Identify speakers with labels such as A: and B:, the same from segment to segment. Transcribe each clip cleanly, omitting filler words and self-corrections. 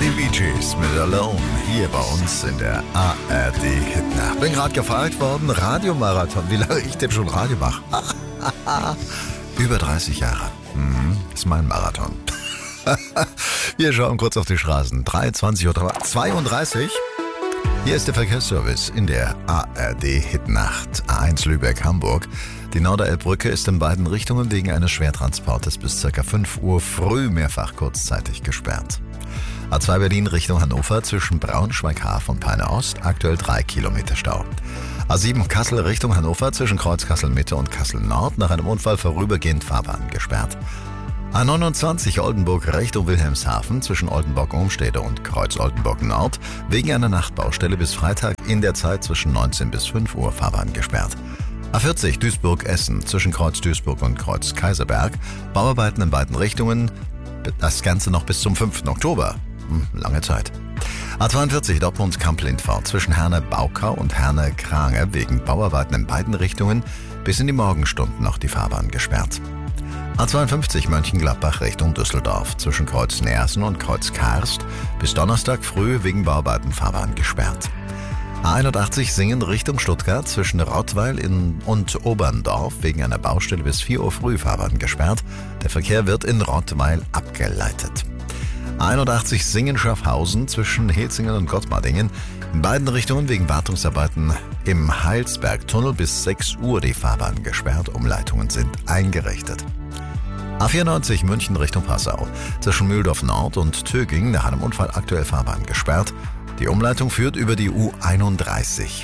A: Die Bee Gees mit Alone hier bei uns in der ARD Hitnacht. Bin gerade gefragt worden, Radiomarathon, wie lange ich denn schon Radio mache. Über 30 Jahre. Ist mein Marathon. Wir schauen kurz auf die Straßen. 23:32 Uhr. Hier ist der Verkehrsservice in der ARD Hitnacht. A1 Lübeck-Hamburg. Die Norderelbbrücke ist in beiden Richtungen wegen eines Schwertransportes bis ca. 5 Uhr früh mehrfach kurzzeitig gesperrt. A2 Berlin Richtung Hannover zwischen Braunschweig-Hafen und Peine Ost, aktuell 3 Kilometer Stau. A7 Kassel Richtung Hannover zwischen Kreuz Kassel-Mitte und Kassel-Nord nach einem Unfall vorübergehend Fahrbahn gesperrt. A29 Oldenburg Richtung Wilhelmshaven zwischen Oldenburg-Umstede und Kreuz Oldenburg-Nord wegen einer Nachtbaustelle bis Freitag in der Zeit zwischen 19 bis 5 Uhr Fahrbahn gesperrt. A40 Duisburg-Essen zwischen Kreuz Duisburg und Kreuz Kaiserberg, Bauarbeiten in beiden Richtungen, das Ganze noch bis zum 5. Oktober. Lange Zeit. A42 Dortmund-Kamp-Lindfort zwischen Herne-Baukau und Herne-Krange wegen Bauarbeiten in beiden Richtungen bis in die Morgenstunden noch die Fahrbahn gesperrt. A52 Mönchengladbach Richtung Düsseldorf zwischen Kreuz Neersen und Kreuz Karst bis Donnerstag früh wegen Bauarbeiten Fahrbahn gesperrt. A81 Singen Richtung Stuttgart zwischen Rottweil und Oberndorf wegen einer Baustelle bis 4 Uhr früh Fahrbahn gesperrt. Der Verkehr wird in Rottweil abgeleitet. A81 Singen-Schaffhausen zwischen Hezingen und Gottmardingen. In beiden Richtungen wegen Wartungsarbeiten im Heilsbergtunnel bis 6 Uhr die Fahrbahn gesperrt. Umleitungen sind eingerichtet. A94 München Richtung Passau. Zwischen Mühldorf Nord und Töging nach einem Unfall aktuell Fahrbahn gesperrt. Die Umleitung führt über die U31.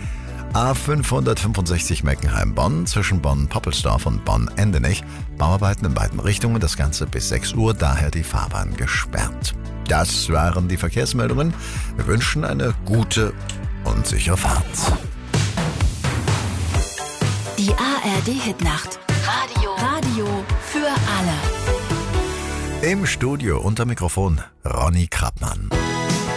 A: A565 Meckenheim-Bonn zwischen Bonn-Poppelsdorf und Bonn-Endenich. Bauarbeiten in beiden Richtungen, das Ganze bis 6 Uhr, daher die Fahrbahn gesperrt. Das waren die Verkehrsmeldungen. Wir wünschen eine gute und sichere Fahrt.
B: Die ARD Hitnacht. Radio für alle.
A: Im Studio unter Mikrofon Ronny Krappmann.